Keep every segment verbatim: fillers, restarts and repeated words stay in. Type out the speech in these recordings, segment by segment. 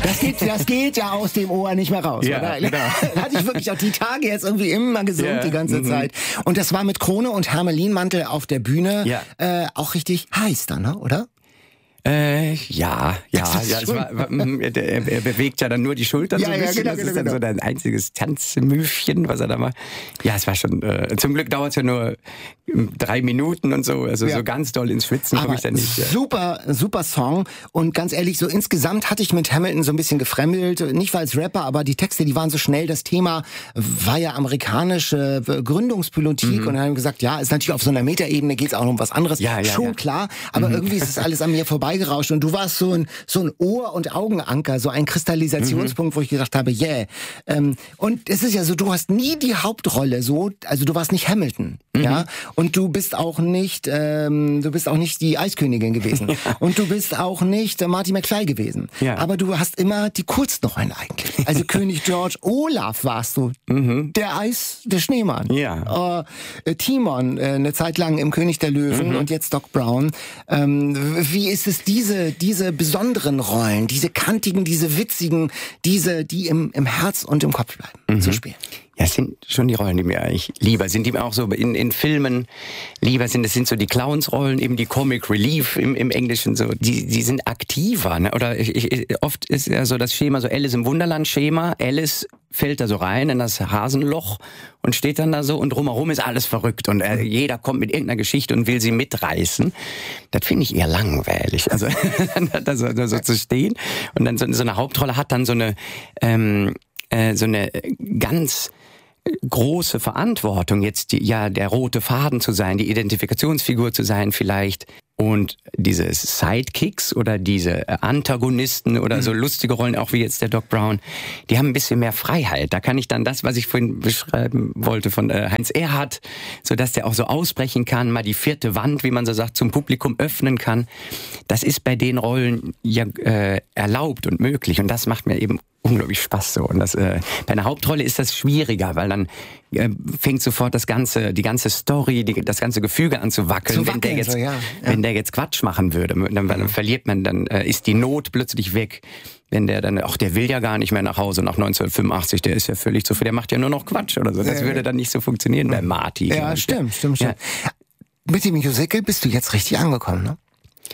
Das geht, das geht ja aus dem Ohr nicht mehr raus, ja, oder? Genau. Hatte ich wirklich auch die Tage jetzt irgendwie immer gesund ja. die ganze mhm. Zeit. Und das war mit Krone und Hermelinmantel auf der Bühne ja. äh, auch richtig heiß dann, ne? Oder? Äh, ja, ja, ja es war, er, er bewegt ja dann nur die Schultern ja, so ein bisschen. Ja, genau, das ist dann genau. so ein einziges Tanzmüfchen, was er da macht. Ja, es war schon, äh, zum Glück dauert es ja nur drei Minuten und so, also ja. so ganz doll ins Schwitzen komme ich da nicht. Ja. Super, super Song und ganz ehrlich, so insgesamt hatte ich mit Hamilton so ein bisschen gefremdelt, nicht weil als Rapper, aber die Texte, die waren so schnell, das Thema war ja amerikanische Gründungspolitik mhm. und dann haben wir gesagt, ja, ist natürlich auf so einer Metaebene geht's auch noch um was anderes, ja, ja, schon ja. klar, aber mhm. irgendwie ist es alles an mir vorbeigerauscht und du warst so ein, so ein Ohr- und Augenanker, so ein Kristallisationspunkt, mhm. wo ich gedacht habe, yeah. Ähm, und es ist ja so, du hast nie die Hauptrolle so, also du warst nicht Hamilton, mhm. ja, und du bist auch nicht, ähm, du bist auch nicht die Eiskönigin gewesen. Ja. Und du bbist auch nicht äh, Marty McFly gewesen. Ja. Aber du hast immer die Kurzrollen eigentlich. Also König George, Olaf warst du. Mhm. Der Eis, der Schneemann. Ja. Äh, Timon, äh, eine Zeit lang im König der Löwen mhm. und jetzt Doc Brown. Ähm, wie ist es, diese, diese besonderen Rollen, diese kantigen, diese witzigen, diese, die im, im Herz und im Kopf bleiben, mhm. zu spielen? Ja, es sind schon die Rollen, die mir eigentlich lieber sind, die mir auch so in, in Filmen lieber sind. Das sind so die Clowns-Rollen, eben die Comic Relief im, im Englischen so. Die, die sind aktiver, ne? Oder ich, ich, oft ist ja so das Schema, so Alice im Wunderland-Schema. Alice fällt da so rein in das Hasenloch und steht dann da so und drumherum ist alles verrückt und äh, jeder kommt mit irgendeiner Geschichte und will sie mitreißen. Das finde ich eher langweilig. Also da so, da so zu stehen und dann so, so eine Hauptrolle hat dann so eine ähm, äh, so eine ganz große Verantwortung, jetzt die, ja der rote Faden zu sein, die Identifikationsfigur zu sein vielleicht. Und diese Sidekicks oder diese Antagonisten oder so lustige Rollen, auch wie jetzt der Doc Brown, die haben ein bisschen mehr Freiheit. Da kann ich dann das, was ich vorhin beschreiben wollte von äh, Heinz Erhardt, so dass der auch so ausbrechen kann, mal die vierte Wand, wie man so sagt, zum Publikum öffnen kann. Das ist bei den Rollen ja äh, erlaubt und möglich und das macht mir eben unglaublich Spaß so. Und das, äh, bei einer Hauptrolle ist das schwieriger, weil dann äh, fängt sofort das ganze, die ganze Story, die, das ganze Gefüge an zu wackeln. Zu wackeln wenn der jetzt, so, ja. wenn der jetzt Quatsch machen würde, dann, dann verliert man, dann äh, ist die Not plötzlich weg. Wenn der dann, ach, der will ja gar nicht mehr nach Hause nach neunzehnhundertfünfundachtzig, der ist ja völlig zu viel, der macht ja nur noch Quatsch oder so. Das ja, würde dann nicht so funktionieren bei Marty. Ja, stimmt, stimmt, stimmt. Ja. Mit dem Musical bist du jetzt richtig angekommen, ne?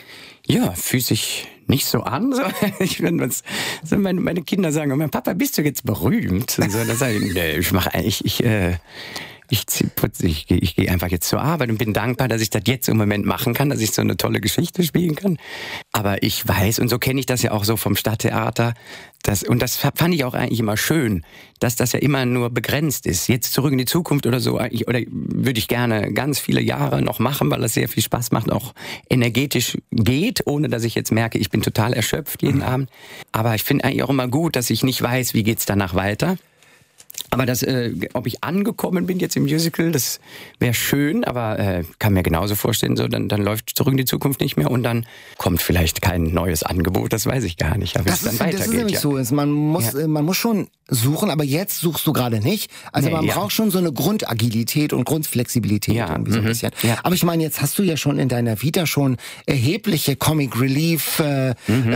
Ja, fühlt sich nicht so an. So. Ich bin, was, so meine, meine Kinder sagen immer, Papa, bist du jetzt berühmt? Und so, das sage ich, nee, ich mache eigentlich, ich, äh, ich, ich, ich, ich gehe einfach jetzt zur Arbeit und bin dankbar, dass ich das jetzt im Moment machen kann, dass ich so eine tolle Geschichte spielen kann. Aber ich weiß, und so kenne ich das ja auch so vom Stadttheater, dass, und das fand ich auch eigentlich immer schön, dass das ja immer nur begrenzt ist. Jetzt zurück in die Zukunft oder so, eigentlich, oder würde ich gerne ganz viele Jahre noch machen, weil das sehr viel Spaß macht, auch energetisch geht, ohne dass ich jetzt merke, ich bin total erschöpft jeden mhm. Abend. Aber ich finde eigentlich auch immer gut, dass ich nicht weiß, wie geht's danach weiter. Aber das, äh, ob ich angekommen bin jetzt im Musical, das wäre schön, aber äh, kann mir genauso vorstellen, so dann, dann läuft Zurück in die Zukunft nicht mehr und dann kommt vielleicht kein neues Angebot, das weiß ich gar nicht, aber das es dann ist, weitergeht. Das ist nämlich ja. so, ist, man muss, ja. man muss schon suchen, aber jetzt suchst du gerade nicht. Also nee, man ja. braucht schon so eine Grundagilität und Grundflexibilität ja. irgendwie so ein mhm. bisschen. Ja. Aber ich meine, jetzt hast du ja schon in deiner Vita schon erhebliche Comic Relief äh,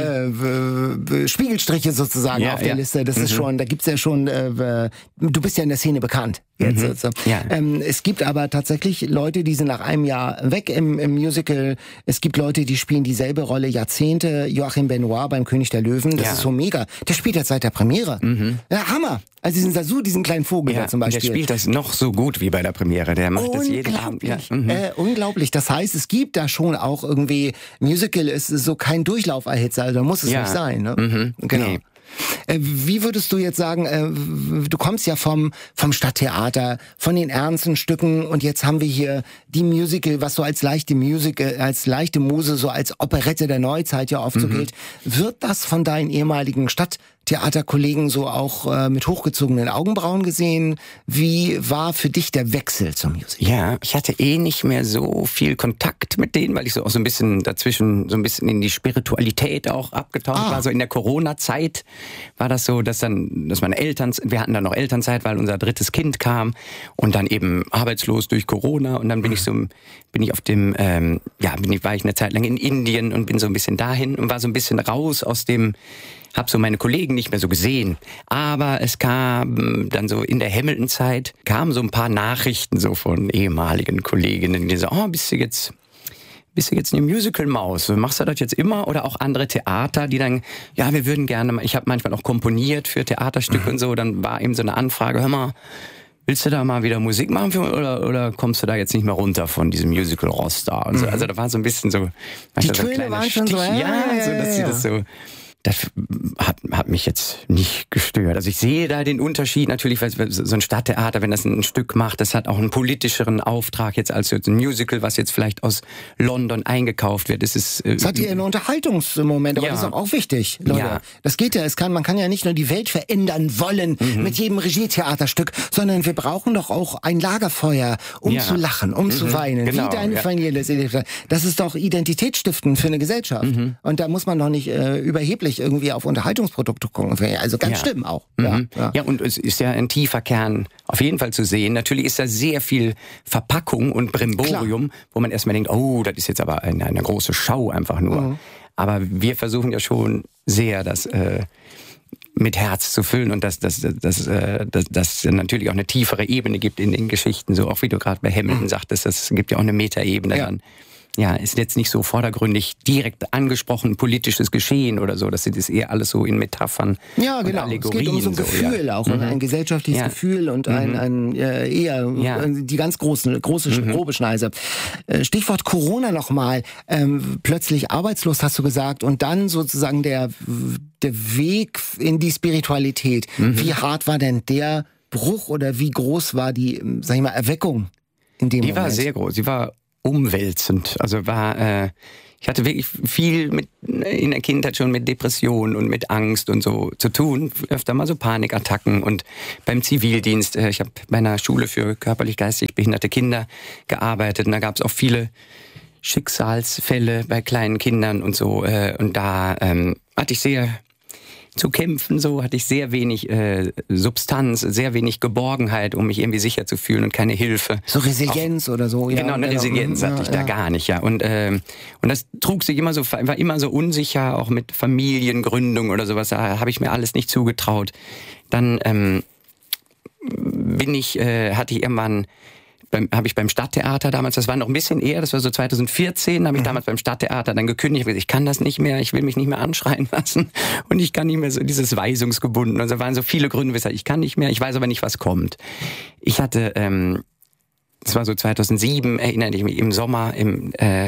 mhm. äh, Spiegelstriche sozusagen ja, auf der ja. Liste. Das mhm. ist schon, da gibt's ja schon, äh, du bist ja in der Szene bekannt. Jetzt, mhm. also. ja. ähm, es gibt aber tatsächlich Leute, die sind nach einem Jahr weg im, im Musical. Es gibt Leute, die spielen dieselbe Rolle Jahrzehnte. Joachim Benoit beim König der Löwen, das ja. ist so mega. Der spielt jetzt seit der Premiere. Mhm. Ja, Hammer. Also diesen Sasu, diesen kleinen Vogel ja, da zum Beispiel. Der spielt das noch so gut wie bei der Premiere. Der macht das jeden Abend. Ja. Mhm. Äh, unglaublich. Das heißt, es gibt da schon auch irgendwie, Musical ist so kein Durchlauferhitzer, also muss es ja. nicht sein. Ne? Mhm. Genau. Nee. Wie würdest du jetzt sagen, du kommst ja vom, vom Stadttheater, von den ernsten Stücken und jetzt haben wir hier die Musical, was so als leichte Musical, als leichte Muse, so als Operette der Neuzeit ja oft so gilt. Mhm. Wird das von deinen ehemaligen Stadttheaterkollegen so auch äh, mit hochgezogenen Augenbrauen gesehen? Wie war für dich der Wechsel zum Musical? Ja, ich hatte eh nicht mehr so viel Kontakt mit denen, weil ich so auch so ein bisschen dazwischen so ein bisschen in die Spiritualität auch abgetaucht ah. war. So in der Corona-Zeit war das so, dass dann, dass meine Eltern, wir hatten dann noch Elternzeit, weil unser drittes Kind kam und dann eben arbeitslos durch Corona und dann bin ich so, bin ich auf dem, ähm, ja, bin ich, war ich eine Zeit lang in Indien und bin so ein bisschen dahin und war so ein bisschen raus aus dem habe so meine Kollegen nicht mehr so gesehen. Aber es kam dann so in der Hamilton-Zeit, kamen so ein paar Nachrichten so von ehemaligen Kolleginnen, die so, oh, bist du jetzt... Bist du jetzt eine Musical-Maus? Machst du das jetzt immer? Oder auch andere Theater, die dann, ja, wir würden gerne, ich habe manchmal auch komponiert für Theaterstücke mhm. und so, dann war eben so eine Anfrage, hör mal, willst du da mal wieder Musik machen für, oder, oder kommst du da jetzt nicht mehr runter von diesem Musical-Roster? Und so. Also da war so ein bisschen so, die so Töne waren schon so, ja, ja, ja, so, dass ja, sie das so... Das hat, hat mich jetzt nicht gestört. Also ich sehe da den Unterschied natürlich, weil so ein Stadttheater, wenn das ein Stück macht, das hat auch einen politischeren Auftrag jetzt als ein Musical, was jetzt vielleicht aus London eingekauft wird. Das ist, äh, das hat hier einen Unterhaltungsmoment, aber ja. das ist auch wichtig, Leute. Ja. Das geht ja, es kann, man kann ja nicht nur die Welt verändern wollen mhm. mit jedem Regietheaterstück, sondern wir brauchen doch auch ein Lagerfeuer, um ja. zu lachen, um mhm. zu weinen, genau. wie deine ja. Familie. Das ist doch identitätsstiftend für eine Gesellschaft. Mhm. Und da muss man doch nicht äh, überheblich irgendwie auf Unterhaltungsprodukte gucken. Also ganz ja. schlimm auch. Mhm. Ja, ja. ja, und es ist ja ein tiefer Kern auf jeden Fall zu sehen. Natürlich ist da sehr viel Verpackung und Brimborium, Klar. wo man erstmal denkt, oh, das ist jetzt aber eine, eine große Schau einfach nur. Mhm. Aber wir versuchen ja schon sehr, das äh, mit Herz zu füllen und dass das, das, das, das, das natürlich auch eine tiefere Ebene gibt in den Geschichten. So auch wie du gerade bei Hamilton mhm. sagtest, das gibt ja auch eine Metaebene ja. dann. Ja, ist jetzt nicht so vordergründig direkt angesprochen politisches Geschehen oder so. Das ist eher alles so in Metaphern. Ja, genau. Und Allegorien. Es geht um so ein Gefühl so, ja. auch, mhm. ein gesellschaftliches ja. Gefühl und mhm. ein, ein äh, eher ja. die ganz großen, große, mhm. grobe Schneise. Stichwort Corona nochmal. Ähm, plötzlich arbeitslos, hast du gesagt, und dann sozusagen der, der Weg in die Spiritualität. Mhm. Wie hart war denn der Bruch oder wie groß war die, sag ich mal, Erweckung in dem die Moment? Die war sehr groß. Sie war umwälzend. Also war, äh, ich hatte wirklich viel mit in der Kindheit schon mit Depressionen und mit Angst und so zu tun. Öfter mal so Panikattacken und beim Zivildienst. Äh, ich habe bei einer Schule für körperlich geistig behinderte Kinder gearbeitet und da gab es auch viele Schicksalsfälle bei kleinen Kindern und so. Äh, und da ähm, hatte ich sehr zu kämpfen, so hatte ich sehr wenig äh, Substanz, sehr wenig Geborgenheit, um mich irgendwie sicher zu fühlen und keine Hilfe. So Resilienz Auch, oder so, ja. Genau, eine genau. Resilienz hatte ja, ich da ja. gar nicht, ja. Und ähm, und das trug sich immer so, war immer so unsicher, auch mit Familiengründung oder sowas. Da habe ich mir alles nicht zugetraut. Dann ähm, bin ich, äh, hatte ich irgendwann habe ich beim Stadttheater damals, das war noch ein bisschen eher, das war so zweitausendvierzehn, habe ich mhm. damals beim Stadttheater dann gekündigt, ich kann das nicht mehr, ich will mich nicht mehr anschreien lassen und ich kann nicht mehr so dieses Weisungsgebunden. Also waren so viele Gründe, weshalb ich kann nicht mehr, ich weiß aber nicht, was kommt. Ich hatte, ähm, das war so zweitausendsieben, erinnere ich mich, im Sommer, im äh,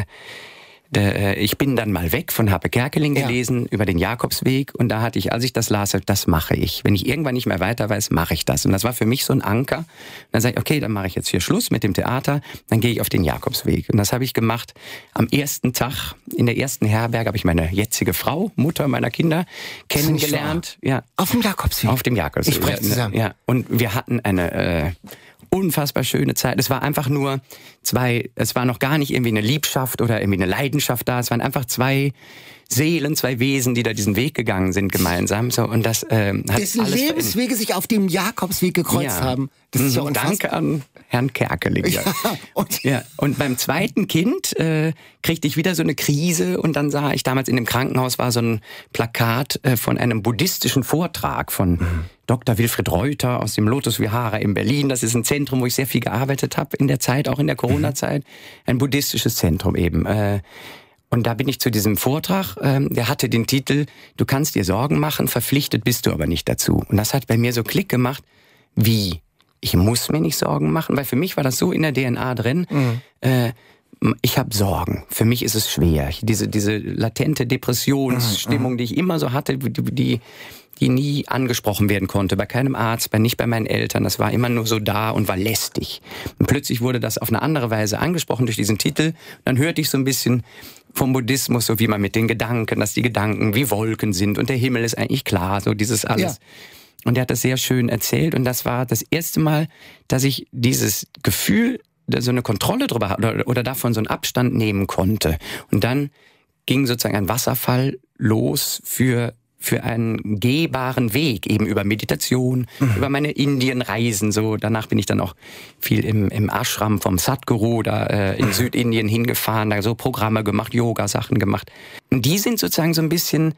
Der, ich bin dann mal weg von Harpe Kerkeling gelesen ja. über den Jakobsweg und da hatte ich, als ich das las, das mache ich. Wenn ich irgendwann nicht mehr weiter weiß, mache ich das. Und das war für mich so ein Anker. Und dann sage ich, okay, dann mache ich jetzt hier Schluss mit dem Theater, dann gehe ich auf den Jakobsweg. Und das habe ich gemacht am ersten Tag. In der ersten Herberge habe ich meine jetzige Frau, Mutter meiner Kinder, kennengelernt. Ja. Auf dem Jakobsweg? Auf dem Jakobsweg. Ich spreche zusammen. Ja. Und wir hatten eine äh, unfassbar schöne Zeit. Es war einfach nur zwei, es war noch gar nicht irgendwie eine Liebschaft oder irgendwie eine Leidenschaft da. Es waren einfach zwei Seelen, zwei Wesen, die da diesen Weg gegangen sind gemeinsam. So, und das ähm, hat Dessen alles Lebenswege sich auf dem Jakobsweg gekreuzt ja. haben. Das ist ja mhm, danke an Herrn Kerkeling. Ja. und, ja. und beim zweiten Kind äh, kriegte ich wieder so eine Krise und dann sah ich, damals in dem Krankenhaus war so ein Plakat äh, von einem buddhistischen Vortrag von mhm. Doktor Wilfried Reuter aus dem Lotus Vihara in Berlin. Das ist ein Zentrum, wo ich sehr viel gearbeitet habe in der Zeit, auch in der Corona-Zeit. Ein buddhistisches Zentrum eben. Äh, Und da bin ich zu diesem Vortrag, ähm, der hatte den Titel, du kannst dir Sorgen machen, verpflichtet bist du aber nicht dazu. Und das hat bei mir so Klick gemacht, wie, ich muss mir nicht Sorgen machen, weil für mich war das so in der D N A drin, mhm. äh, ich habe Sorgen, für mich ist es schwer. Diese, diese latente Depressionsstimmung, mhm. die ich immer so hatte, die, die, die nie angesprochen werden konnte, bei keinem Arzt, bei nicht bei meinen Eltern, das war immer nur so da und war lästig. Und plötzlich wurde das auf eine andere Weise angesprochen durch diesen Titel, dann hörte ich so ein bisschen vom Buddhismus, so wie man mit den Gedanken, dass die Gedanken wie Wolken sind und der Himmel ist eigentlich klar, so dieses alles. Ja. Und er hat das sehr schön erzählt und das war das erste Mal, dass ich dieses Gefühl, so eine Kontrolle drüber hatte oder, oder davon so einen Abstand nehmen konnte. Und dann ging sozusagen ein Wasserfall los für für einen gehbaren Weg, eben über Meditation, mhm. über meine Indienreisen. So, danach bin ich dann auch viel im, im Ashram vom Sadhguru da äh, in Südindien hingefahren, da so Programme gemacht, Yoga-Sachen gemacht. Und die sind sozusagen so ein bisschen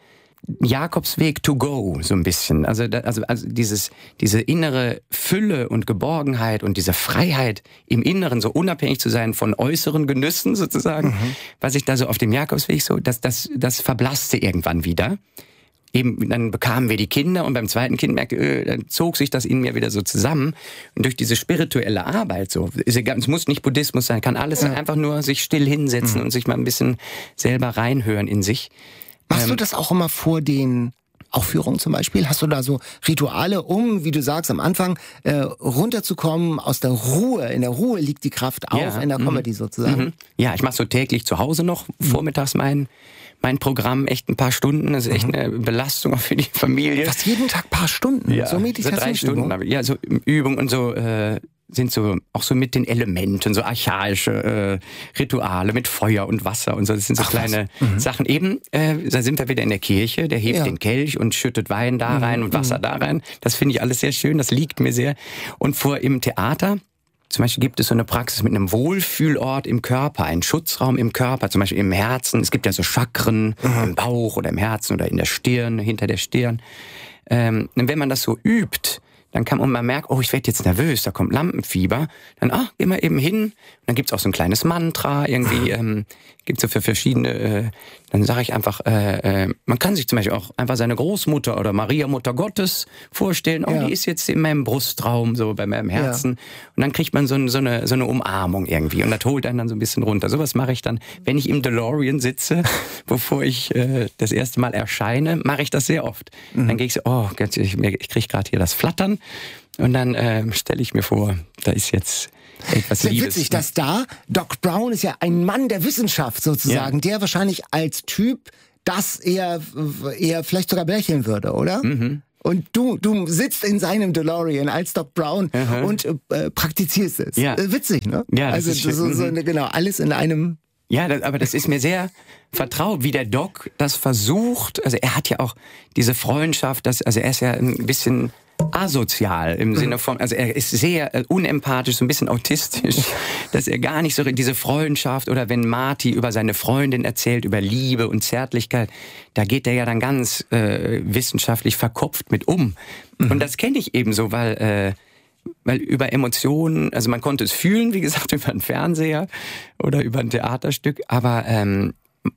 Jakobsweg to go, so ein bisschen. Also, da, also, also dieses, diese innere Fülle und Geborgenheit und diese Freiheit im Inneren, so unabhängig zu sein von äußeren Genüssen sozusagen, mhm. was ich da so auf dem Jakobsweg so, das, das, das verblasste irgendwann wieder. Eben, dann bekamen wir die Kinder und beim zweiten Kind merkte, äh, dann zog sich das in mir wieder so zusammen. Und durch diese spirituelle Arbeit, so, ist egal, es muss nicht Buddhismus sein, kann alles sein, einfach nur sich still hinsetzen mhm. und sich mal ein bisschen selber reinhören in sich. Machst ähm, du das auch immer vor den Aufführungen zum Beispiel? Hast du da so Rituale, um, wie du sagst, am Anfang äh, runterzukommen aus der Ruhe? In der Ruhe liegt die Kraft auch ja, in der Comedy sozusagen. Mhm. Ja, ich mache so täglich zu Hause noch mhm. vormittags mein mein Programm, echt ein paar Stunden. Das ist echt eine Belastung auch für die Familie. Fast jeden Tag ein paar Stunden? Ja, so Meditationsübungen? So drei Stunden. Ja, so Übungen und so äh, sind so auch so mit den Elementen, so archaische äh, Rituale mit Feuer und Wasser und so. Das sind so Ach, kleine mhm. Sachen. Eben, äh, da sind wir wieder in der Kirche. Der hebt ja. den Kelch und schüttet Wein da rein mhm. und Wasser mhm. da rein. Das finde ich alles sehr schön. Das liegt mir sehr. Und vor im Theater zum Beispiel gibt es so eine Praxis mit einem Wohlfühlort im Körper, einen Schutzraum im Körper, zum Beispiel im Herzen. Es gibt ja so Chakren mhm. im Bauch oder im Herzen oder in der Stirn, hinter der Stirn. Ähm, und wenn man das so übt, dann kann man, man merkt, oh, ich werde jetzt nervös, da kommt Lampenfieber. Dann, ah, geh mal eben hin. Und dann gibt's auch so ein kleines Mantra, irgendwie, ähm, gibt's so für verschiedene, äh, dann sage ich einfach, äh, äh, man kann sich zum Beispiel auch einfach seine Großmutter oder Maria, Mutter Gottes vorstellen, oh, ja. die ist jetzt in meinem Brustraum, so bei meinem Herzen. Ja. Und dann kriegt man so, so, eine, so eine Umarmung irgendwie und das holt einen dann so ein bisschen runter. Sowas mache ich dann, wenn ich im DeLorean sitze, bevor ich äh, das erste Mal erscheine, mache ich das sehr oft. Mhm. Dann gehe ich so, oh, ich, ich kriege gerade hier das Flattern und dann äh, stelle ich mir vor, da ist jetzt etwas sehr Liebes. Witzig, dass da Doc Brown ist ja ein Mann der Wissenschaft sozusagen, ja. der wahrscheinlich als Typ das eher, eher vielleicht sogar belächeln würde, oder? Mhm. Und du, du sitzt in seinem DeLorean als Doc Brown Aha. und äh, praktizierst es. Ja. Äh, witzig, ne? Ja, das also ist so, so eine, genau, alles in einem. Ja, das, aber das ist mir sehr vertraut, wie der Doc das versucht. Also er hat ja auch diese Freundschaft, dass, also er ist ja ein bisschen asozial im Sinne von, also er ist sehr äh, unempathisch, so ein bisschen autistisch, dass er gar nicht so diese Freundschaft oder wenn Marty über seine Freundin erzählt, über Liebe und Zärtlichkeit, da geht er ja dann ganz äh, wissenschaftlich verkopft mit um. Mhm. Und das kenne ich eben so, weil äh, weil über Emotionen, also man konnte es fühlen, wie gesagt, über einen Fernseher oder über ein Theaterstück, aber ähm,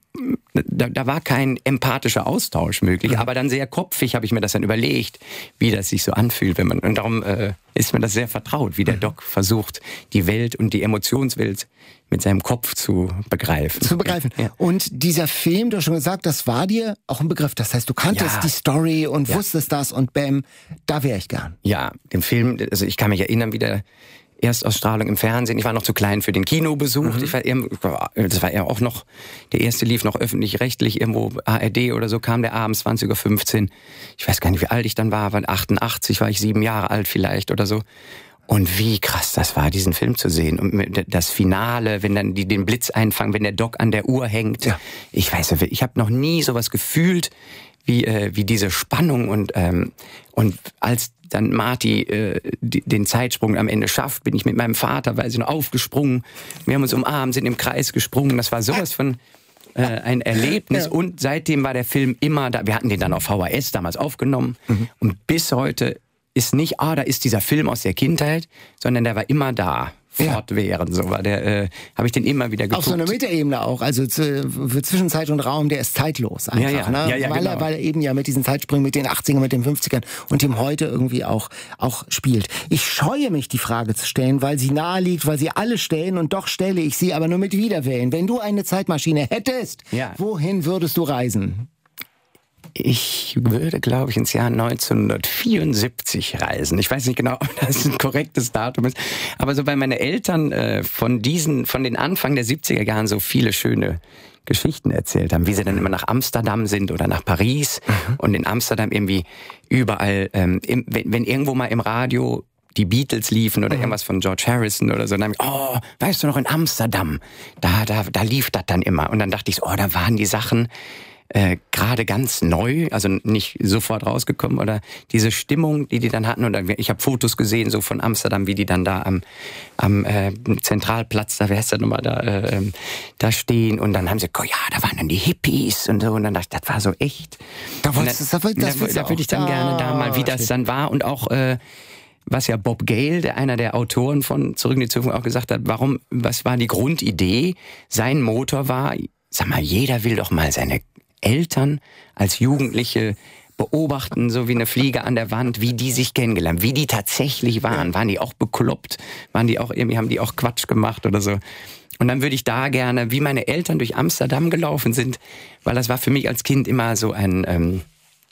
Da, da war kein empathischer Austausch möglich, aber dann sehr kopfig habe ich mir das dann überlegt, wie das sich so anfühlt, wenn man, und darum äh, ist mir das sehr vertraut, wie der Doc versucht, die Welt und die Emotionswelt mit seinem Kopf zu begreifen. Zu begreifen. Ja. Und dieser Film, du hast schon gesagt, das war dir auch ein Begriff. Das heißt, du kanntest ja. die Story und ja. wusstest das und bam, da wäre ich gern. Ja, den Film, also ich kann mich erinnern, wie der Erstausstrahlung im Fernsehen. Ich war noch zu klein für den Kinobesuch. Mhm. Ich war eher, das war ja auch noch, der erste lief noch öffentlich-rechtlich, irgendwo A R D oder so, kam der abends zwanzig Uhr fünfzehn. Ich weiß gar nicht, wie alt ich dann war, aber achtundachtzig war ich sieben Jahre alt vielleicht oder so. Und wie krass das war, diesen Film zu sehen. Und das Finale, wenn dann die den Blitz einfangen, wenn der Doc an der Uhr hängt. Ja. Ich weiß, ich habe noch nie sowas gefühlt, wie äh, wie diese Spannung und ähm, und als dann Marty äh, die, den Zeitsprung am Ende schafft, bin ich mit meinem Vater, weiß ich noch, aufgesprungen. Wir haben uns umarmt, sind im Kreis gesprungen. Das war sowas von äh, ein Erlebnis. Ja. Und seitdem war der Film immer da. Wir hatten den dann auf V H S damals aufgenommen. Mhm. Und bis heute ist nicht, ah, da ist dieser Film aus der Kindheit, sondern der war immer da. Fortwährend, so war der, äh, habe ich den immer wieder geguckt. Auf so einer Metaebene auch, also zu, für Zwischenzeit und Raum, der ist zeitlos einfach, ja, ja. ne? Ja, ja, weil, genau. er, weil er eben ja mit diesen Zeitsprüngen, mit den achtzigern, mit den fünfzigern und dem heute irgendwie auch, auch spielt. Ich scheue mich, die Frage zu stellen, weil sie nahe liegt, weil sie alle stellen und doch stelle ich sie aber nur mit Widerwillen. Wenn du eine Zeitmaschine hättest, ja. wohin würdest du reisen? Ich würde, glaube ich, ins Jahr neunzehnhundertvierundsiebzig reisen. Ich weiß nicht genau, ob das ein korrektes Datum ist. Aber so, weil meine Eltern äh, von diesen, von den Anfang der siebziger Jahren so viele schöne Geschichten erzählt haben, wie sie dann immer nach Amsterdam sind oder nach Paris mhm. und in Amsterdam irgendwie überall, ähm, im, wenn, wenn irgendwo mal im Radio die Beatles liefen oder mhm. irgendwas von George Harrison oder so, dann habe ich, oh, weißt du noch, in Amsterdam, da, da, da lief das dann immer. Und dann dachte ich so, oh, da waren die Sachen, äh, gerade ganz neu, also nicht sofort rausgekommen, oder diese Stimmung, die die dann hatten. Und ich habe Fotos gesehen, so von Amsterdam, wie die dann da am, am äh, Zentralplatz, da, wer ist der nochmal, da, äh, da stehen. Und dann haben sie, oh ja, da waren dann die Hippies und so. Und dann dachte ich, das war so echt. Da wolltest du, das, das da, da würde ich dann gerne da mal, wie das dann war. Und auch, äh, was ja Bob Gale, der einer der Autoren von Zurück in die Zukunft, auch gesagt hat, warum, was war die Grundidee? Sein Motor war, sag mal, jeder will doch mal seine Eltern als Jugendliche beobachten, so wie eine Fliege an der Wand, wie die sich kennengelernt, wie die tatsächlich waren. Waren die auch bekloppt? Waren die auch irgendwie, haben die auch Quatsch gemacht oder so? Und dann würde ich da gerne, wie meine Eltern durch Amsterdam gelaufen sind, weil das war für mich als Kind immer so ein ähm,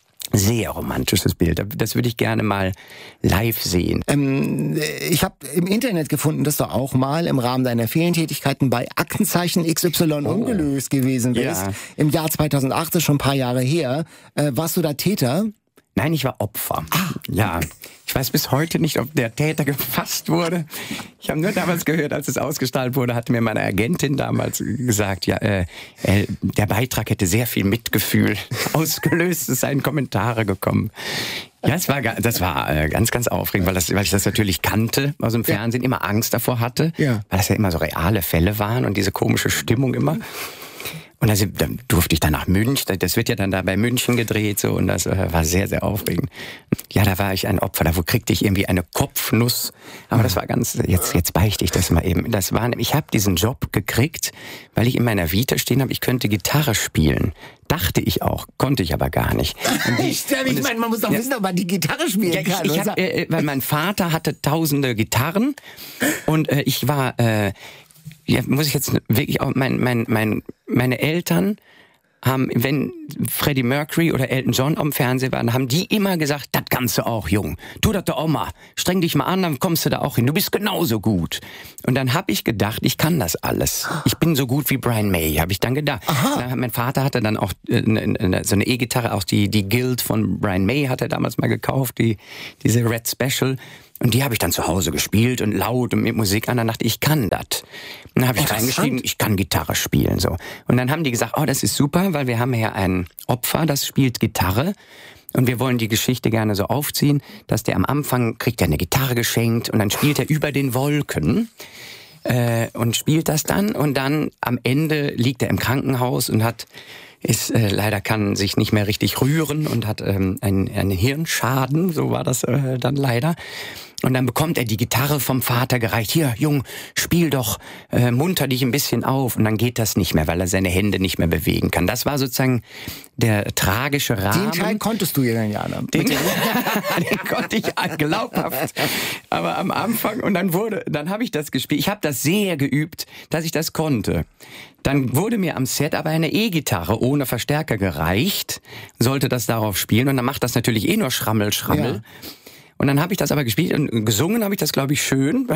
sehr romantisches Bild. Das würde ich gerne mal live sehen. Ähm, ich habe im Internet gefunden, dass du auch mal im Rahmen deiner Ferientätigkeiten bei Aktenzeichen X Y oh. ungelöst gewesen bist. Ja. Im Jahr zweitausendacht, ist schon ein paar Jahre her. Äh, warst du da Täter? Nein, ich war Opfer. Ah. Ja. Ich weiß bis heute nicht, ob der Täter gefasst wurde. Ich habe nur damals gehört, als es ausgestrahlt wurde, hatte mir meine Agentin damals gesagt, ja, äh, äh, der Beitrag hätte sehr viel Mitgefühl ausgelöst, es seien Kommentare gekommen. Ja, das war, das war äh, ganz, ganz aufregend, weil, das, weil ich das natürlich kannte aus dem Fernsehen, immer Angst davor hatte, ja. weil das ja immer so reale Fälle waren und diese komische Stimmung immer. Und also, dann durfte ich dann nach München, das wird ja dann da bei München gedreht, so, und das äh, war sehr, sehr aufregend. Ja, da war ich ein Opfer, da kriegte ich irgendwie eine Kopfnuss, aber das war ganz, jetzt jetzt beichte ich das mal eben. Das war, ich habe diesen Job gekriegt, weil ich in meiner Vita stehen habe, ich könnte Gitarre spielen. Dachte ich auch, konnte ich aber gar nicht. Und die, ich ich es, meine, man muss doch ja, wissen, ob man die Gitarre spielen ja, kann. Ich, ich hab, äh, weil mein Vater hatte tausende Gitarren und äh, ich war... Äh, Ja, muss ich jetzt wirklich auch, mein, mein, mein, meine Eltern haben, wenn Freddie Mercury oder Elton John am Fernsehen waren, haben die immer gesagt, das kannst du auch, Jung. Tu das doch auch mal. Streng dich mal an, dann kommst du da auch hin. Du bist genauso gut. Und dann habe ich gedacht, ich kann das alles. Ich bin so gut wie Brian May, habe ich dann gedacht. Aha. Mein Vater hatte dann auch äh, so eine E-Gitarre, auch die, die Guild von Brian May hat er damals mal gekauft, die, diese Red Special. Und die habe ich dann zu Hause gespielt und laut und mit Musik an. Dann dachte ich, ich kann das. Und dann habe ich reingeschrieben, ich kann Gitarre spielen. So. Und dann haben die gesagt, oh, das ist super, weil wir haben ja ein Opfer, das spielt Gitarre. Und wir wollen die Geschichte gerne so aufziehen, dass der am Anfang kriegt er eine Gitarre geschenkt und dann spielt er über den Wolken. Äh, und spielt das dann. Und dann am Ende liegt er im Krankenhaus und hat... ist äh, leider kann sich nicht mehr richtig rühren und hat ähm, einen, einen Hirnschaden, so war das äh, dann leider. Und dann bekommt er die Gitarre vom Vater gereicht. Hier, Jung, spiel doch, äh, munter dich ein bisschen auf. Und dann geht das nicht mehr, weil er seine Hände nicht mehr bewegen kann. Das war sozusagen der tragische Rahmen. Den Teil konntest du ja dann ja. Den, den konnte ich glaubhaft. Aber am Anfang, und dann wurde, dann habe ich das gespielt. Ich habe das sehr geübt, dass ich das konnte. Dann wurde mir am Set aber eine E-Gitarre ohne Verstärker gereicht, sollte das darauf spielen. Und dann macht das natürlich eh nur Schrammel, Schrammel. Ja. Und dann habe ich das aber gespielt und gesungen habe ich das, glaube ich, schön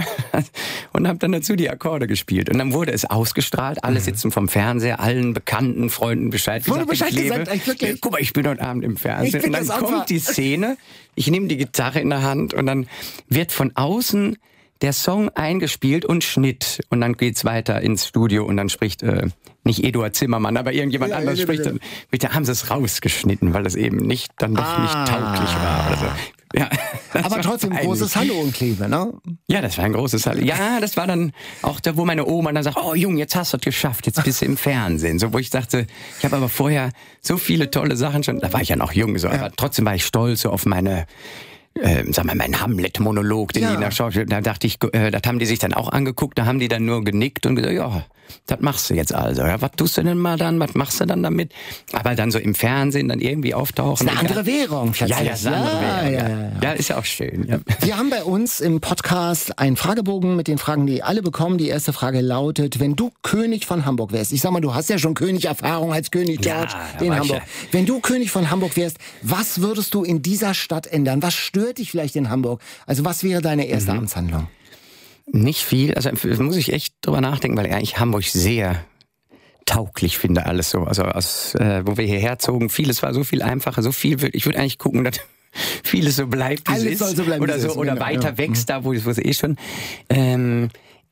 und habe dann dazu die Akkorde gespielt. Und dann wurde es ausgestrahlt, alle sitzen vom Fernseher, allen bekannten Freunden Bescheid gesagt. Bescheid ich lebe. gesagt, wirklich? Guck mal, ich bin heute Abend im Fernsehen. Und dann kommt die Szene, ich nehme die Gitarre in der Hand und dann wird von außen der Song eingespielt und Schnitt. Und dann geht's weiter ins Studio und dann spricht äh, nicht Eduard Zimmermann, aber irgendjemand ja, anderes ja, spricht. Dann, da haben sie es rausgeschnitten, weil es eben nicht dann doch ah. nicht tauglich war oder so. Ja, aber trotzdem ein großes Hallo und Klebe, ne? Ja, das war ein großes Hallo. Ja, das war dann auch da, wo meine Oma dann sagt, oh Junge, jetzt hast du es geschafft, jetzt bist du im Fernsehen. So, wo ich dachte, ich habe aber vorher so viele tolle Sachen schon, da war ich ja noch jung, so, ja. aber trotzdem war ich stolz so auf meine... Äh, sag mal, mein Hamlet-Monolog, den ja. die in der Schauspiel, da dachte ich, äh, das haben die sich dann auch angeguckt, da haben die dann nur genickt und gesagt, ja, das machst du jetzt also. Ja, was tust du denn mal dann, was machst du dann damit? Aber dann so im Fernsehen dann irgendwie auftauchen. Das ist eine andere Währung. Ja, ja, ist eine andere ja, Währung. Ja, ja, ja. ja, ist ja auch schön. Ja. Wir haben bei uns im Podcast einen Fragebogen mit den Fragen, die alle bekommen. Die erste Frage lautet, wenn du König von Hamburg wärst, ich sag mal, du hast ja schon König-Erfahrung als König George ja, in Hamburg. Ja. Wenn du König von Hamburg wärst, was würdest du in dieser Stadt ändern? Was stört dich vielleicht in Hamburg? Also was wäre deine erste mhm. Amtshandlung? Nicht viel, also muss ich echt drüber nachdenken, weil ich Hamburg sehr tauglich finde, alles so. Also aus, äh, wo wir hierher zogen, vieles war so viel einfacher, so viel, ich würde eigentlich gucken, dass vieles so bleibt, wie es ist. Soll so bleiben, oder so, ist, oder genau, weiter ja. wächst da, wo es eh schon. Ähm,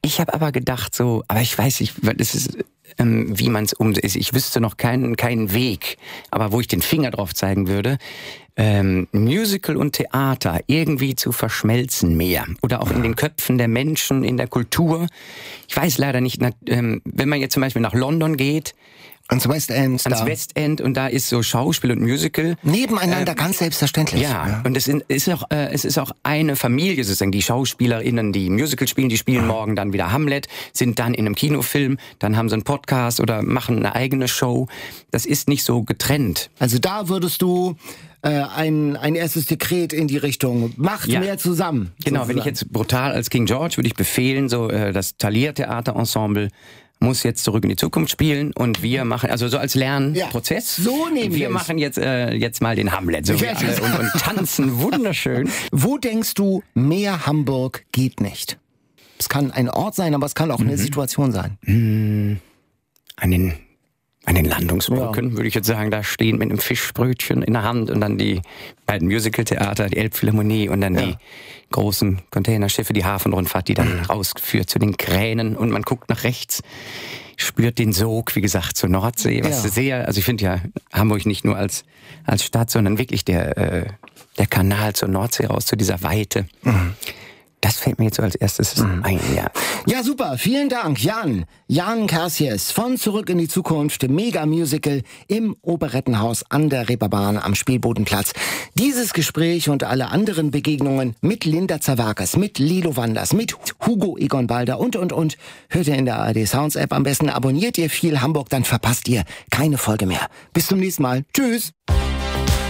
Ich habe aber gedacht so, aber ich weiß nicht, das ist, ähm, wie man es umsetzt. Ich wüsste noch keinen keinen Weg, aber wo ich den Finger drauf zeigen würde, ähm, Musical und Theater irgendwie zu verschmelzen mehr. Oder auch in den Köpfen der Menschen, in der Kultur. Ich weiß leider nicht, ähm, wenn man jetzt zum Beispiel nach London geht, ans West End. Ans West End und da ist so Schauspiel und Musical. Nebeneinander, äh, ganz selbstverständlich. Ja, ja. Und es ist auch, äh, es ist auch eine Familie sozusagen. Die SchauspielerInnen, die Musical spielen, die spielen morgen dann wieder Hamlet, sind dann in einem Kinofilm, dann haben sie einen Podcast oder machen eine eigene Show. Das ist nicht so getrennt. Also da würdest du äh, ein, ein erstes Dekret in die Richtung, macht ja. mehr zusammen. Genau, sozusagen. Wenn ich jetzt brutal als King George würde ich befehlen, so äh, das Thalia-Theater-Ensemble muss jetzt zurück in die Zukunft spielen und wir machen, also so als Lernprozess. Ja, so nehmen wir wir machen jetzt äh, jetzt mal den Hamlet so ja. alle, und, und tanzen wunderschön. Wo denkst du, mehr Hamburg geht nicht? Es kann ein Ort sein, aber es kann auch mhm. eine Situation sein. Mhm. An den An den Landungsbrücken, ja. würde ich jetzt sagen, da stehen mit einem Fischbrötchen in der Hand und dann die beiden Musicaltheater, die Elbphilharmonie und dann ja. die großen Containerschiffe, die Hafenrundfahrt, die dann rausführt zu den Kränen und man guckt nach rechts, spürt den Sog, wie gesagt, zur Nordsee, was ja. sehr, also ich finde ja Hamburg nicht nur als als Stadt, sondern wirklich der äh, der Kanal zur Nordsee raus, zu dieser Weite. Mhm. Das fällt mir jetzt so als erstes mhm. ein, ja. Ja, super. Vielen Dank, Jan. Jan Kersjes von Zurück in die Zukunft, Mega-Musical im Operettenhaus an der Reeperbahn am Spielbodenplatz. Dieses Gespräch und alle anderen Begegnungen mit Linda Zerwakis, mit Lilo Wanders, mit Hugo Egon Balder und, und, und hört ihr in der A R D Sounds App. Am besten abonniert ihr viel Hamburg, dann verpasst ihr keine Folge mehr. Bis zum nächsten Mal. Tschüss.